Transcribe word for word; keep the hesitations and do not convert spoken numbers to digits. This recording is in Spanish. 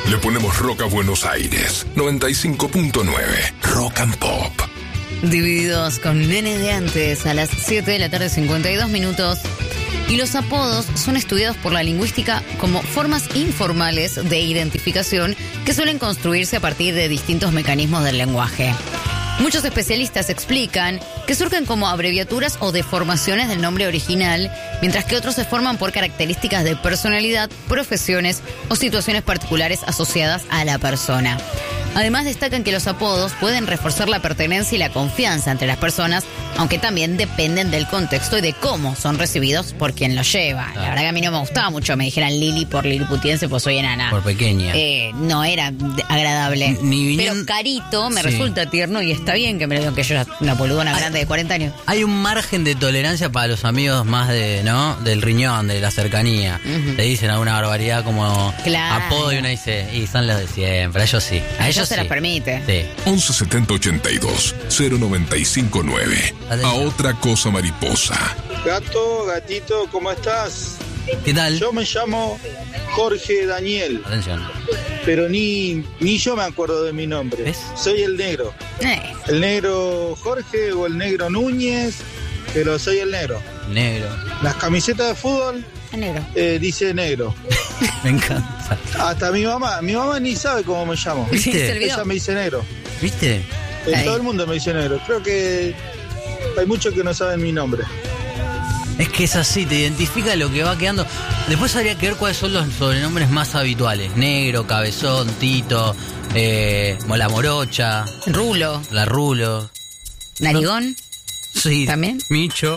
Le ponemos rock a Buenos Aires. noventa y cinco punto nueve. Rock and Pop. Divididos con Nene de Antes a las siete de la tarde, cincuenta y dos minutos. Y los apodos son estudiados por la lingüística como formas informales de identificación que suelen construirse a partir de distintos mecanismos del lenguaje. Muchos especialistas explican que surgen como abreviaturas o deformaciones del nombre original, mientras que otros se forman por características de personalidad, profesiones o situaciones particulares asociadas a la persona. Además, destacan que los apodos pueden reforzar la pertenencia y la confianza entre las personas, aunque también dependen del contexto y de cómo son recibidos por quien los lleva. La verdad que a mí no me gustaba mucho me dijeran Lili por liliputiense, pues soy enana. Por pequeña. Eh, no era agradable. Ni viniendo... Pero Carito me sí. resulta tierno y está bien que me lo digan, que yo una boludona hay, grande de cuarenta años. Hay un margen de tolerancia para los amigos más de, ¿no? Del riñón, de la cercanía. Uh-huh. Te dicen alguna barbaridad como claro. apodo y uno dice, y son los de siempre. A ellos sí. A, a ellos, ellos se sí. las permite. Sí. once setenta ochenta y dos cero noventa y cinco nueve. A otra cosa mariposa. Gato, gatito, ¿cómo estás? ¿Qué tal? Yo me llamo Jorge Daniel. Atención. Pero ni, ni yo me acuerdo de mi nombre. ¿Ves? Soy el negro. Eh. El negro Jorge o el negro Núñez, pero soy el negro. Negro. Las camisetas de fútbol el negro. Eh, dice negro. Me encanta. Hasta mi mamá, mi mamá ni sabe cómo me llamo. ¿Viste? Ella me dice negro. ¿Viste? Eh, todo el mundo me dice negro. Creo que hay muchos que no saben mi nombre. Es que es así, te identifica lo que va quedando. Después habría que ver cuáles son los sobrenombres más habituales. Negro, Cabezón, Tito, eh, la Morocha. Rulo. La Rulo. Narigón. Sí. ¿También? Micho.